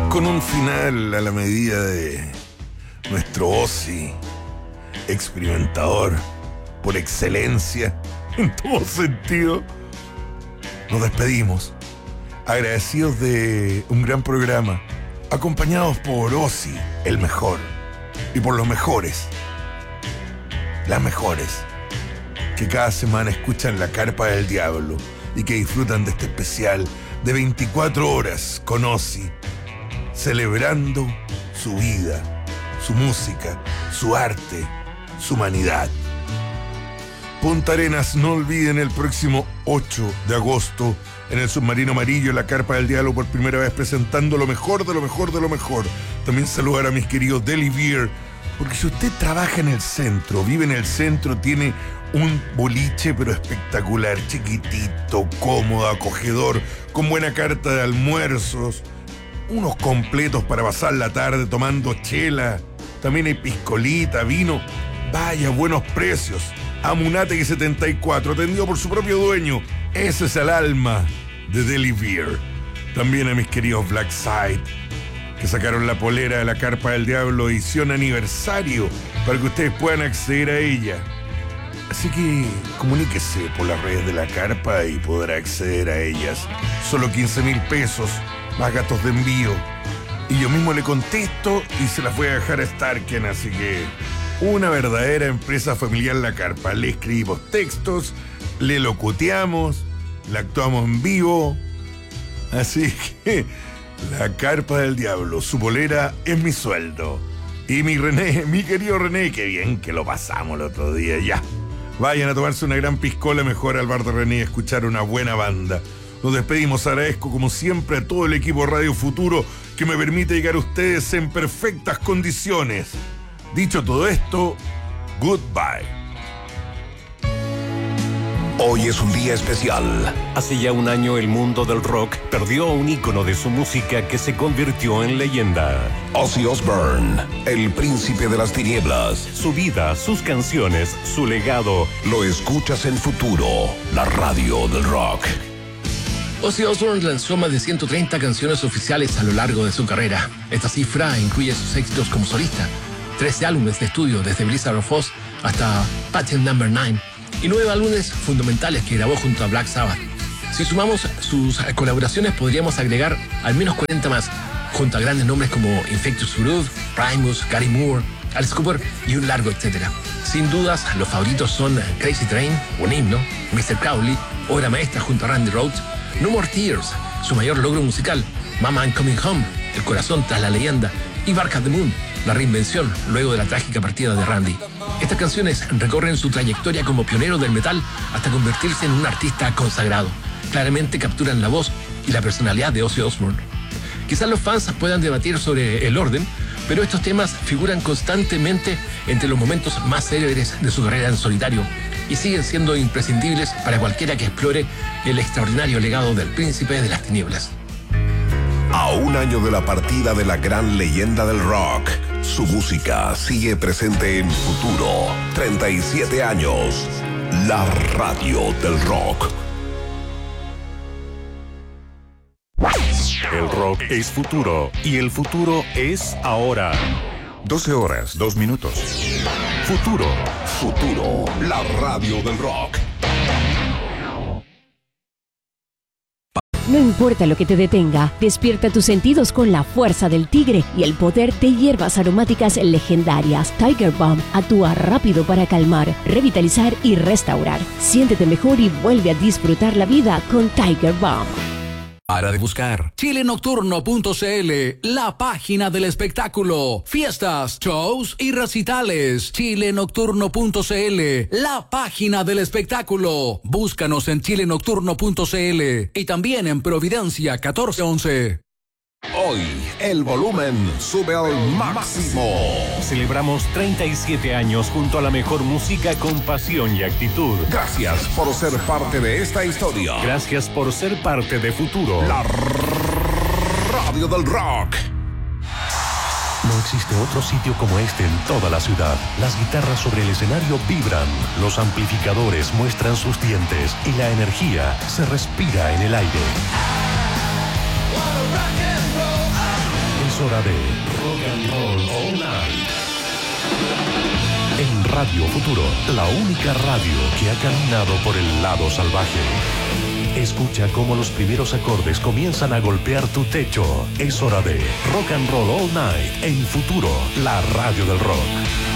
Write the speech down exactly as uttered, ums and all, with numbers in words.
con un final a la medida de nuestro Ozzy, experimentador por excelencia, en todo sentido. Nos despedimos, agradecidos de un gran programa, acompañados por Ozzy, el mejor, y por los mejores, las mejores, que cada semana escuchan La Carpa del Diablo y que disfrutan de este especial de veinticuatro horas con Ozzy, celebrando su vida, su música, su arte, su humanidad. Punta Arenas, no olviden el próximo ocho de agosto en el Submarino Amarillo, La Carpa del Diablo por primera vez presentando lo mejor de lo mejor de lo mejor. También saludar a mis queridos Deli Beer, porque si usted trabaja en el centro, vive en el centro, tiene un boliche pero espectacular, chiquitito, cómodo, acogedor, con buena carta de almuerzos, unos completos para pasar la tarde tomando chela, también hay piscolita, vino, vaya, buenos precios. Amunátegui setenta y cuatro, atendido por su propio dueño. Ese es el alma de Deli Beer. También a mis queridos Black Side, que sacaron la polera de La Carpa del Diablo edición aniversario para que ustedes puedan acceder a ella. Así que comuníquese por las redes de La Carpa y podrá acceder a ellas. Solo quince mil pesos, más gastos de envío. Y yo mismo le contesto y se las voy a dejar a Starken, así que una verdadera empresa familiar La Carpa. Le escribimos textos, le locuteamos, le actuamos en vivo. Así que La Carpa del Diablo, su polera es mi sueldo. Y mi René, mi querido René, qué bien que lo pasamos el otro día, ya. Vayan a tomarse una gran piscola mejor al bar de René y escuchar una buena banda. Nos despedimos, agradezco como siempre a todo el equipo Radio Futuro que me permite llegar a ustedes en perfectas condiciones. Dicho todo esto, goodbye. Hoy es un día especial. Hace ya un año el mundo del rock perdió a un ícono de su música que se convirtió en leyenda. Ozzy Osbourne, el príncipe de las tinieblas. Su vida, sus canciones, su legado. Lo escuchas en Futuro, la radio del rock. Ozzy Osbourne lanzó más de ciento treinta canciones oficiales a lo largo de su carrera. Esta cifra incluye sus éxitos como solista, trece álbumes de estudio desde Blizzard of Oz hasta Patent Number nueve y nueve álbumes fundamentales que grabó junto a Black Sabbath. Si sumamos sus colaboraciones podríamos agregar al menos cuarenta más, junto a grandes nombres como Infectious Groove, Primus, Gary Moore, Alice Cooper y un largo etcétera. Sin dudas, los favoritos son Crazy Train, un himno, mister Crowley, obra maestra junto a Randy Rhoads, No More Tears, su mayor logro musical, Mama I'm Coming Home, el corazón tras la leyenda, y Bark at the Moon, la reinvención luego de la trágica partida de Randy. Estas canciones recorren su trayectoria como pionero del metal hasta convertirse en un artista consagrado. Claramente capturan la voz y la personalidad de Ozzy Osbourne. Quizás los fans puedan debatir sobre el orden, pero estos temas figuran constantemente entre los momentos más célebres de su carrera en solitario y siguen siendo imprescindibles para cualquiera que explore el extraordinario legado del príncipe de las tinieblas. A un año de la partida de la gran leyenda del rock, su música sigue presente en Futuro. treinta y siete años, la radio del rock. El rock es futuro y el futuro es ahora. doce horas, dos minutos. Futuro. Futuro, la radio del rock. No importa lo que te detenga, despierta tus sentidos con la fuerza del tigre y el poder de hierbas aromáticas legendarias. Tiger Balm actúa rápido para calmar, revitalizar y restaurar. Siéntete mejor y vuelve a disfrutar la vida con Tiger Balm. Para de buscar chile nocturno punto c l, la página del espectáculo, fiestas, shows y recitales. chile nocturno punto c l, la página del espectáculo. Búscanos en chile nocturno punto c l y también en Providencia catorce once. Hoy el volumen sube al máximo. Celebramos treinta y siete años junto a la mejor música con pasión y actitud. Gracias por ser parte de esta historia. Gracias por ser parte de Futuro, la radio del rock. No existe otro sitio como este en toda la ciudad. Las guitarras sobre el escenario vibran, los amplificadores muestran sus dientes y la energía se respira en el aire. Es hora de Rock and Roll All Night. En Radio Futuro, la única radio que ha caminado por el lado salvaje. Escucha cómo los primeros acordes comienzan a golpear tu techo. Es hora de Rock and Roll All Night en Futuro, la radio del rock.